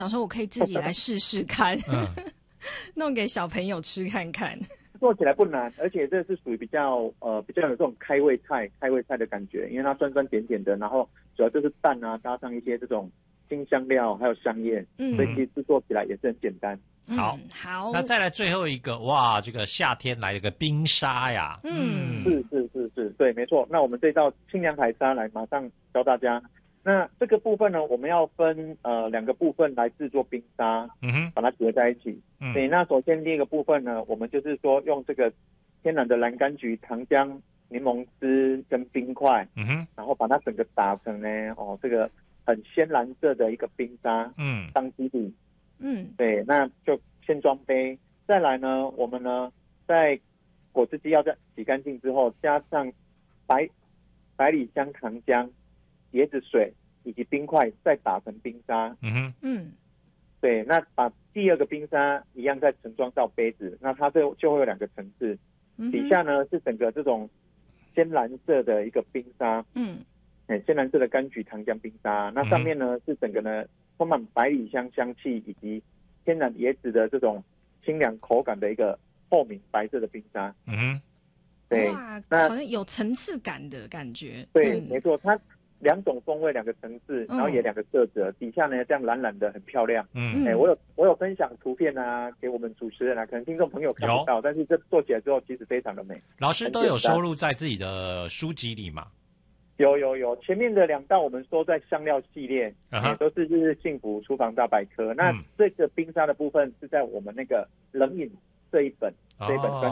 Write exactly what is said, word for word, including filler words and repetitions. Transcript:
想说我可以自己来试试看，嗯、弄给小朋友吃看看。 做起来不难，而且这是属于比较呃比较有这种开胃菜开胃菜的感觉，因为它酸酸甜甜的，然后主要就是蛋啊搭上一些这种辛香料还有香叶，嗯，所以其实制作起来也是很简单。 好、 嗯，好， 那再来最后一个，哇，这个夏天来了个冰沙呀， 嗯， 是是是是，对，没错。那我们这道清凉海沙来马上教大家。那这个部分呢，我们要分呃两个部分来制作冰沙， 嗯哼， 把它结在一起。嗯，对。那首先第一个部分呢，我们就是说用这个天然的蓝柑橘、糖浆、柠檬汁跟冰块，嗯哼，然后把它整个打成呢，哦，这个很鲜蓝色的一个冰沙，嗯，当基底，嗯，对，那就先装杯。再来呢，我们呢在果汁机要在洗干净之后，加上百百里香糖浆、椰子水以及冰块，再打成冰沙。嗯哼，嗯，对，那把第二个冰沙一样再盛装到杯子，那它就就会有两个层次，嗯、底下呢是整个这种鲜蓝色的一个冰沙，嗯，哎，鲜蓝色的柑橘糖浆冰沙，那上面呢、嗯、是整个呢充满百里香香气以及天然椰子的这种清凉口感的一个透明白色的冰沙。嗯哼，对， 哇，那好像有层次感的感觉。 对，嗯、没错，它两种风味，两个层次，然后也两个色泽，嗯、底下呢这样蓝蓝的，很漂亮。嗯，哎，我有我有分享图片啊，给我们主持人啊，可能听众朋友看不到，但是这做起来之后其实非常的美。 老师都有收录在自己的书籍里吗？ 有有有，前面的两道我们说在香料系列，也、uh huh. 都是日日幸福厨房大百科。那这个冰沙的部分是在我们那个冷饮这一本、哦、这一本专